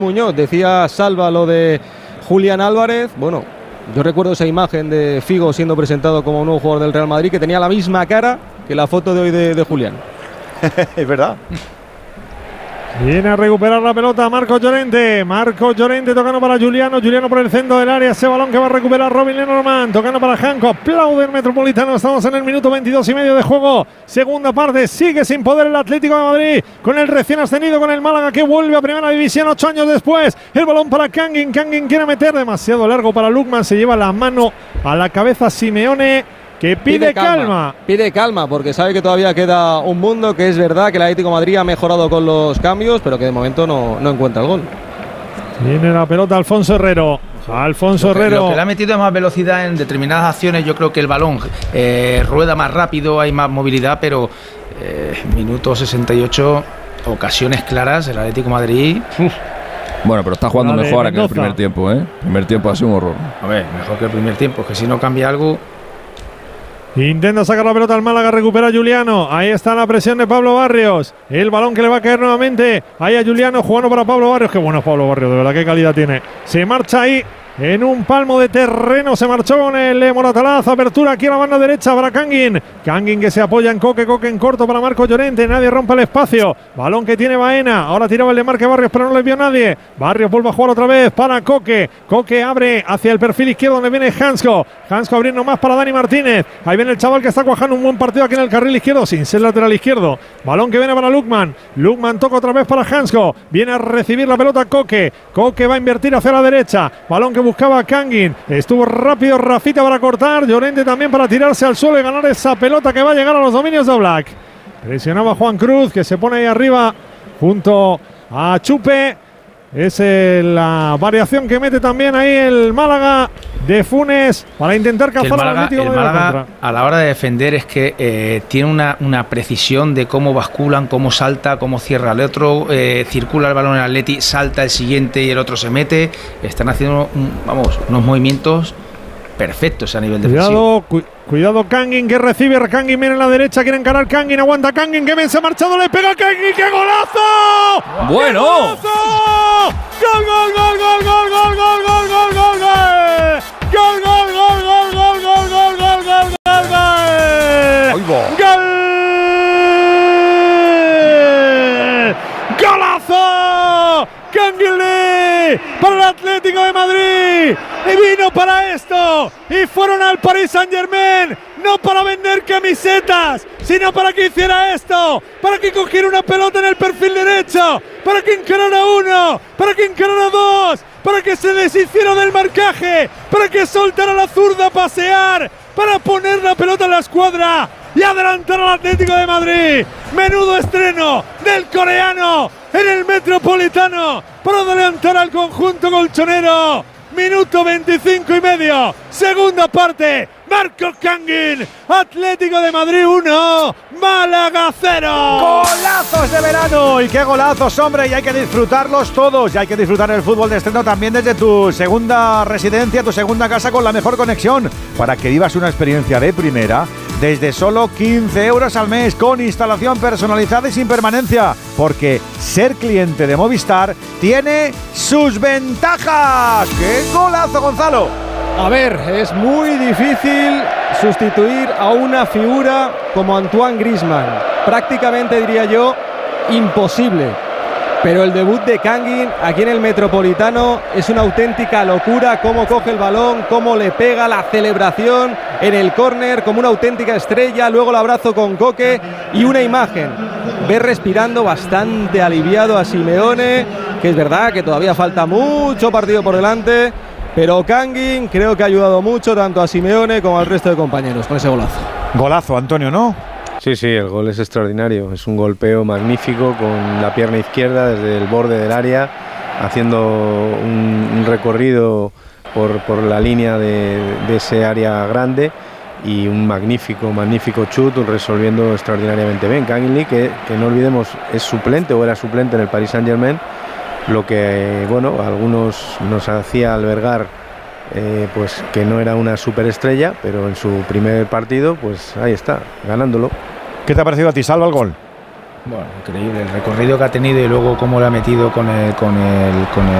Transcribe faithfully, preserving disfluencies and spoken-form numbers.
Muñoz, decía Salva lo de Julián Álvarez. Bueno, yo recuerdo esa imagen de Figo siendo presentado como nuevo jugador del Real Madrid, que tenía la misma cara que la foto de hoy de, de Julián. Es verdad. Viene a recuperar la pelota Marcos Llorente. Marcos Llorente tocando para Juliano. Juliano por el centro del área. Ese balón que va a recuperar Robin Lenormand. Tocando para Janko. Aplaude el Metropolitano. Estamos en el minuto veintidós y medio de juego. Segunda parte. Sigue sin poder el Atlético de Madrid. Con el recién ascendido, con el Málaga, que vuelve a primera división ocho años después. El balón para Kangin. Kangin quiere meter. Demasiado largo para Lukman. Se lleva la mano a la cabeza Simeone, que pide, pide calma. calma. Pide calma porque sabe que todavía queda un mundo, que es verdad que el Atlético de Madrid ha mejorado con los cambios, pero que de momento no, no encuentra el gol. Tiene la pelota Alfonso Herrero. Alfonso lo que, Herrero. Lo que le ha metido es más velocidad en determinadas acciones. Yo creo que el balón eh, rueda más rápido, hay más movilidad, pero eh, minuto sesenta y ocho, ocasiones claras, el Atlético de Madrid. Uf. Bueno, pero está jugando Dale, mejor Mendoza. que el primer tiempo, ¿eh? El primer tiempo ha sido un horror. A ver, mejor que el primer tiempo, que si no cambia algo. Intenta sacar la pelota al Málaga, recupera a Juliano. Ahí está la presión de Pablo Barrios. El balón que le va a caer nuevamente. Ahí a Juliano jugando para Pablo Barrios. Qué bueno es Pablo Barrios, de verdad, qué calidad tiene. Se marcha ahí en un palmo de terreno. Se marchó con el Moratalaz. Apertura aquí a la banda derecha para Kangin. Kangin que se apoya en Coque. Coque en corto para Marcos Llorente. Nadie rompe el espacio. Balón que tiene Baena. Ahora tiraba el de Marque Barrios, pero no le vio nadie. Barrios vuelve a jugar otra vez para Coque. Coque abre hacia el perfil izquierdo donde viene Hansko. Hansko abriendo más para Dani Martínez. Ahí viene el chaval que está cuajando un buen partido aquí en el carril izquierdo, sin ser lateral izquierdo. Balón que viene para Lukman. Lukman toca otra vez para Hansko. Viene a recibir la pelota Coque. Coque va a invertir hacia la derecha. Balón que buscaba Kangin. Estuvo rápido Rafita para cortar. Llorente también para tirarse al suelo y ganar esa pelota que va a llegar a los dominios de Oblak. Presionaba Juan Cruz, que se pone ahí arriba junto a Chupe. Es el, la variación que mete también ahí el Málaga de Funes para intentar cazar al Atlético de Madrid. El Málaga a la hora de defender es que eh, tiene una, una precisión de cómo basculan, cómo salta, cómo cierra el otro, eh, circula el balón en el Atleti, salta el siguiente y el otro se mete. Están haciendo un, vamos, unos movimientos perfectos a nivel defensivo. Cuidado, cu cuidado Kangin que recibe, Kangin viene en la derecha, quiere encarar Kangin, aguanta Kangin, que bien se ha marchado, le pega a Kangin, ¡qué golazo! ¡Bueno! ¡Qué golazo! ¡Gol, gol, gol, gol, gol, gol, gol, gol, gol, gol, gol! ¡Gol, gol, gol, gol, gol, gol, gol, gol, gol, gol, gol! ¡Gol! ¡Golazo! Kangin Lee para el Atlético de Madrid. Y vino para esto. Y fueron al Paris Saint-Germain. No para vender camisetas, sino para que hiciera esto. Para que cogiera una pelota en el perfil derecho. Para que encarara uno. Para que encarara dos. Para que se deshiciera del marcaje. Para que soltara la zurda a pasear. Para poner la pelota en la escuadra y adelantar al Atlético de Madrid. Menudo estreno del coreano en el Metropolitano para adelantar al conjunto colchonero. Minuto veinticinco y medio, segunda parte. Marcos Kangin, Atlético de Madrid uno, Málaga cero. ¡Golazos de verano! ¡Y qué golazos, hombre! Y hay que disfrutarlos todos. Y hay que disfrutar el fútbol de estreno también desde tu segunda residencia, tu segunda casa con la mejor conexión, para que vivas una experiencia de primera desde solo quince euros al mes, con instalación personalizada y sin permanencia. Porque ser cliente de Movistar tiene sus ventajas. ¡Qué golazo, Gonzalo! A ver, es muy difícil sustituir a una figura como Antoine Griezmann. Prácticamente, diría yo, imposible. Pero el debut de Kangin aquí en el Metropolitano es una auténtica locura. Cómo coge el balón, cómo le pega, la celebración en el córner como una auténtica estrella. Luego el abrazo con Coque y una imagen. Ve respirando bastante aliviado a Simeone, que es verdad que todavía falta mucho partido por delante. Pero Kangin creo que ha ayudado mucho tanto a Simeone como al resto de compañeros con ese golazo. Golazo, Antonio, ¿no? Sí, sí, el gol es extraordinario. Es un golpeo magnífico con la pierna izquierda desde el borde del área, haciendo un, un recorrido por, por la línea de, de ese área grande, y un magnífico, magnífico chut, resolviendo extraordinariamente bien. Kangin Lee, que, que no olvidemos, es suplente o era suplente en el Paris Saint-Germain, lo que, bueno, a algunos nos hacía albergar eh, pues que no era una superestrella, pero en su primer partido, pues ahí está, ganándolo. ¿Qué te ha parecido a ti, Salva, el gol? Bueno, increíble el recorrido que ha tenido y luego cómo lo ha metido con el, con el, con